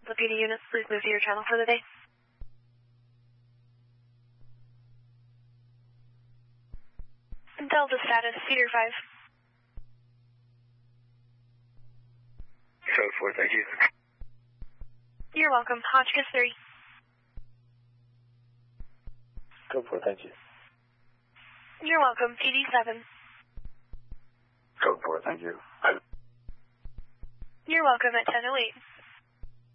LaPD units, please move to your channel for the day. Delta status, Cedar 5. Code 4, thank you. You're welcome. Hotchkiss 3. Code 4, thank you. You're welcome. PD 7. Code 4, thank you. You're welcome at 10:08.